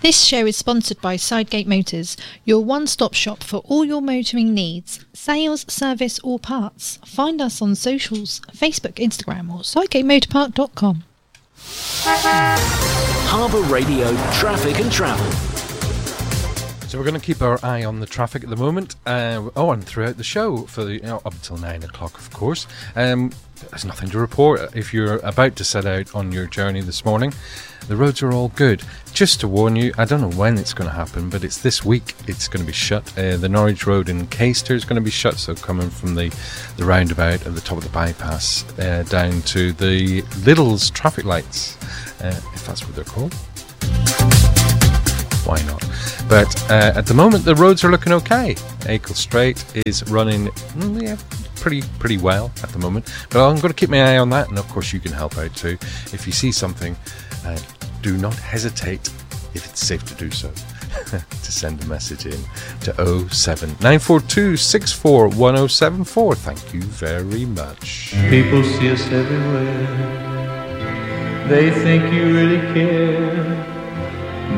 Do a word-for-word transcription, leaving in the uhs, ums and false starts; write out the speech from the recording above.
This show is sponsored by Sidegate Motors, your one-stop shop for all your motoring needs, sales, service or parts. Find us on socials, Facebook, Instagram or sidegate motor park dot com. Harbour Radio Traffic and Travel. So we're going to keep our eye on the traffic at the moment. Uh, oh, and throughout the show for the, you know, up until nine o'clock, of course. Um, there's nothing to report if you're about to set out on your journey this morning. The roads are all good. Just to warn you, I don't know when it's going to happen, but it's this week. It's going to be shut. Uh, the Norwich Road in Caister is going to be shut. So coming from the, the roundabout at the top of the bypass uh, down to the Lidl's traffic lights, uh, if that's what they're called. Why not? But uh, at the moment, the roads are looking okay. Acle Strait is running mm, yeah, pretty pretty well at the moment. But I'm going to keep my eye on that, and of course you can help out too. If you see something, uh, do not hesitate, if it's safe to do so, to send a message in to oh seven nine four two six four one oh seven four. Thank you very much. People see us everywhere. They think you really care.